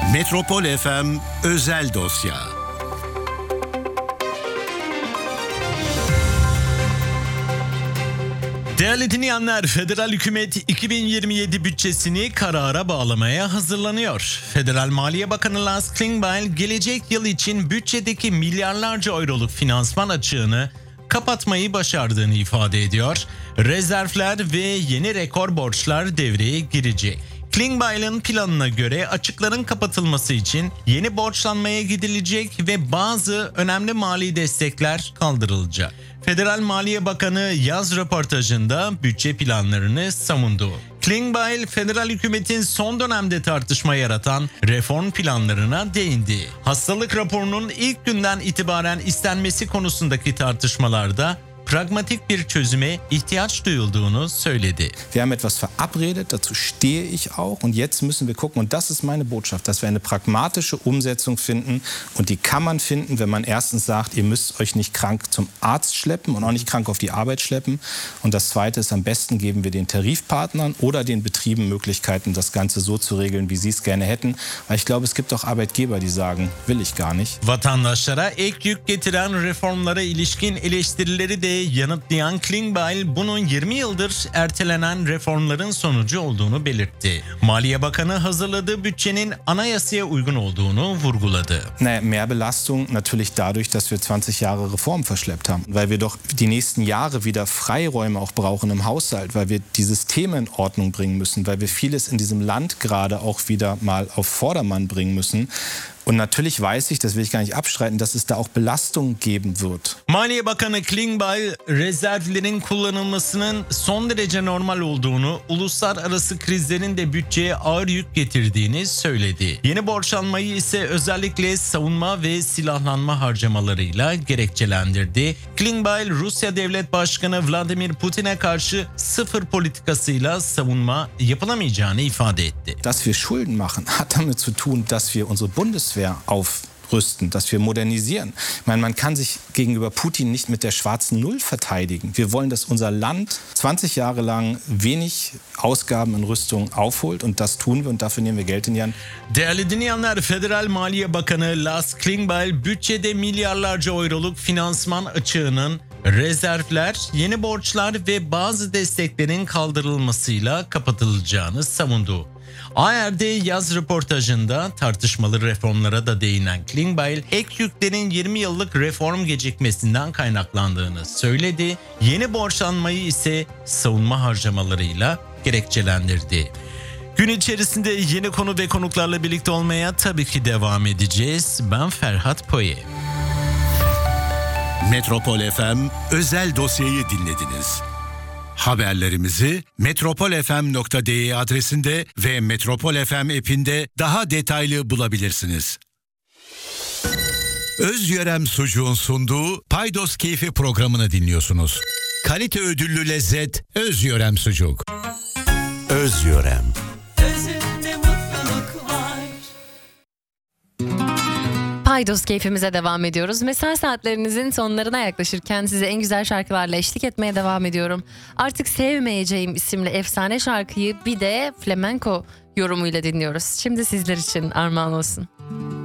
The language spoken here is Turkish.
Metropol FM Özel Dosya. Değerli dinleyenler, federal hükümet 2027 bütçesini karara bağlamaya hazırlanıyor. Federal Maliye Bakanı Lars Klingbeil gelecek yıl için bütçedeki milyarlarca euroluk finansman açığını kapatmayı başardığını ifade ediyor. Rezervler ve yeni rekor borçlar devreye girecek. Klingbeil'in planına göre açıkların kapatılması için yeni borçlanmaya gidilecek ve bazı önemli mali destekler kaldırılacak. Federal Maliye Bakanı yaz röportajında bütçe planlarını savundu. Klingbeil, federal hükümetin son dönemde tartışma yaratan reform planlarına değindi. Hastalık raporunun ilk günden itibaren istenmesi konusundaki tartışmalarda pragmatik bir çözüme ihtiyaç duyulduğunu söyledi. Wir haben etwas verabredet, dazu stehe ich auch und jetzt müssen wir gucken und das ist meine Botschaft, dass wir eine pragmatische Umsetzung finden und die kann man finden, wenn man erstens sagt, ihr müsst euch nicht krank zum Arzt schleppen und auch nicht krank auf die Arbeit schleppen und das zweite ist, am besten geben wir den Tarifpartnern oder den Betrieben Möglichkeiten, das Ganze so zu regeln, wie sie es gerne hätten, weil ich glaube, es gibt auch Arbeitgeber, die sagen, will ich gar nicht. Vatandaşlara ek yük getiren reformlara ilişkin eleştirileri de yanıtlayan Klingbeil bunun 20 yıldır ertelenen reformların sonucu olduğunu belirtti. Maliye Bakanı hazırladığı bütçenin anayasaya uygun olduğunu vurguladı. Naja, Mehrbelastung natürlich dadurch, dass wir 20 Jahre Reform verschleppt haben, weil wir doch die nächsten Jahre wieder Freiräume auch brauchen im Haushalt, weil wir die Systeme in Ordnung bringen müssen, weil wir vieles in diesem Land gerade auch wieder mal auf Vordermann bringen müssen. Und natürlich weiß ich, das will ich gar nicht abstreiten, dass es da auch Belastungen geben wird. Maliye Bakanı Klingbeil, rezervlerin kullanılmasının son derece normal olduğunu, uluslararası krizlerin de bütçeye ağır yük getirdiğini söyledi. Yeni borçlanmayı ise özellikle savunma ve silahlanma harcamalarıyla gerekçelendirdi. Klingbeil, Rusya Devlet Başkanı Vladimir Putin'e karşı sıfır politikasıyla savunma yapılamayacağını ifade etti. Dass wir Schulden machen, hat damit zu tun, dass wir unsere Bundeswehr aufrüsten, dass wir modernisieren. Ich meine, man kann sich gegenüber Putin nicht mit der schwarzen Null verteidigen. Wir wollen, dass unser Land 20 Jahre lang wenig Ausgaben in Rüstung aufholt und das tun wir und dafür nehmen wir Geld in die Hand. Değerli dinleyenler, Federal Maliye Bakanı Lars Klingbeil bütçede milyarlarca euroluk finansman açığının rezervler, yeni borçlar ve bazı desteklerin kaldırılmasıyla kapatılacağını savundu. ARD yaz röportajında tartışmalı reformlara da değinen Klingbeil, ek yüklerin 20 yıllık reform gecikmesinden kaynaklandığını söyledi. Yeni borçlanmayı ise savunma harcamalarıyla gerekçelendirdi. Gün içerisinde yeni konu ve konuklarla birlikte olmaya tabii ki devam edeceğiz. Ben Ferhat Poye. Metropol FM özel dosyayı dinlediniz. Haberlerimizi metropolfm.de adresinde ve Metropol FM app'inde daha detaylı bulabilirsiniz. Özyörem Sucuğun sunduğu Paydos Keyfi programını dinliyorsunuz. Kalite ödüllü lezzet Özyörem Sucuk. Özyörem. Paydos keyfimize devam ediyoruz. Mesai saatlerinizin sonlarına yaklaşırken size en güzel şarkılarla eşlik etmeye devam ediyorum. Artık Sevmeyeceğim isimli efsane şarkıyı bir de flamenco yorumuyla dinliyoruz. Şimdi sizler için armağan olsun.